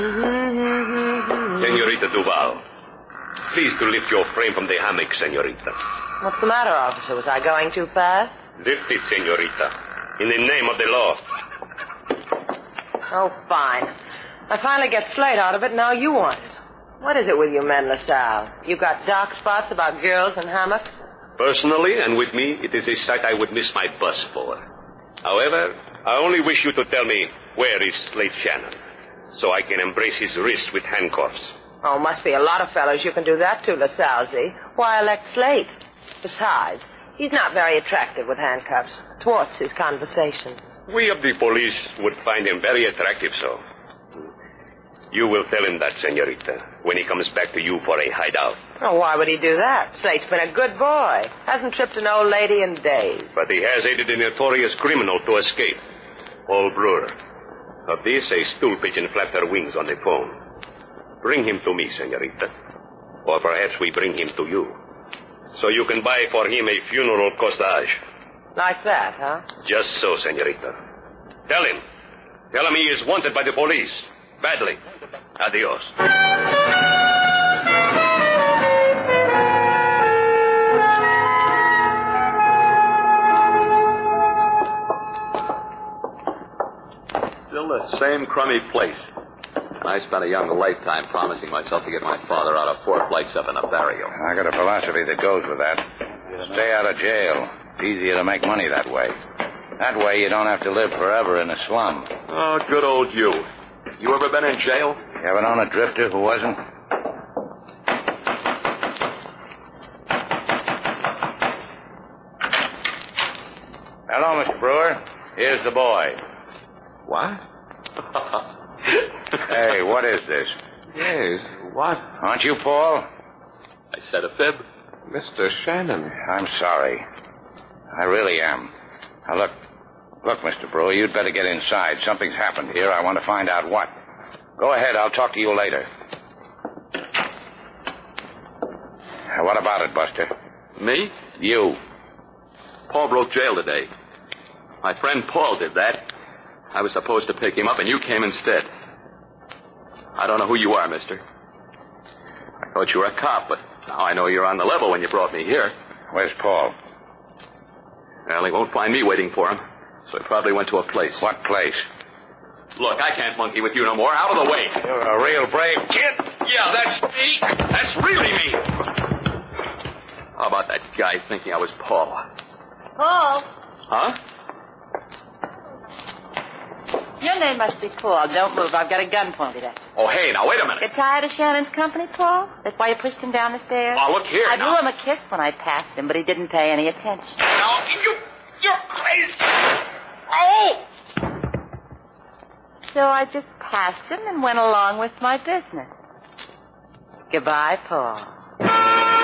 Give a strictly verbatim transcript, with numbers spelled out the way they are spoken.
Senorita Duval, please to lift your frame from the hammock, senorita. What's the matter, officer? Was I going too fast? Lift it, senorita. In the name of the law. Oh, fine. I finally get Slate out of it, now you want it. What is it with you men, LaSalle? You got dark spots about girls and hammocks? Personally, and with me, it is a sight I would miss my bus for. However, I only wish you to tell me where is Slate Shannon, so I can embrace his wrist with handcuffs. Oh, must be a lot of fellows you can do that to, LaSalle. Why elect Slate? Besides, he's not very attractive with handcuffs. Thwarts his conversation. We of the police would find him very attractive, so. You will tell him that, senorita, when he comes back to you for a hideout. Oh, why would he do that? Slate's been a good boy. Hasn't tripped an old lady in days. But he has aided a notorious criminal to escape. Paul Brewer. Of this, a stool pigeon flapped her wings on the phone. Bring him to me, senorita. Or perhaps we bring him to you. So you can buy for him a funeral corsage. Like that, huh? Just so, senorita. Tell him. Tell him he is wanted by the police. Badly. Adios. Still the same crummy place. I spent a young lifetime promising myself to get my father out of four flights up in a barrio. I got a philosophy that goes with that. Stay out of jail. It's easier to make money that way. That way you don't have to live forever in a slum. Oh, good old you. You ever been in jail? You ever known a drifter who wasn't? Hello, Mister Brewer. Here's the boy. What? Hey, what is this? Yes, what? Aren't you Paul? I said a fib. Mister Shannon. I'm sorry. I really am. Now, look. Look, Mister Brewer, you'd better get inside. Something's happened here. I want to find out what. Go ahead. I'll talk to you later. Now, what about it, Buster? Me? You. Paul broke jail today. My friend Paul did that. I was supposed to pick him up, and you came instead. I don't know who you are, mister. I thought you were a cop, but now I know you're on the level when you brought me here. Where's Paul? Well, he won't find me waiting for him, so he probably went to a place. What place? Look, I can't monkey with you no more. Out of the way. You're a real brave kid. Yeah, that's me. That's really me. How about that guy thinking I was Paul? Paul? Huh? Your name must be Paul. Don't move. I've got a gun pointed at you. Oh, hey, now, wait a minute. Get tired of Shannon's company, Paul? That's why you pushed him down the stairs? Oh, look here I now. blew him a kiss when I passed him, but he didn't pay any attention. No, you... You're crazy. Oh! So I just passed him and went along with my business. Goodbye, Paul.